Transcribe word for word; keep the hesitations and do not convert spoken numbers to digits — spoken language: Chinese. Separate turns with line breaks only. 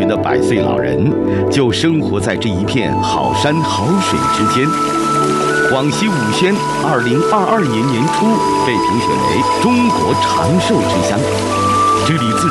的百岁老人就生活在这一片好山好水之间。广西武宣二零二二年年初被评选为中国长寿之乡，这里自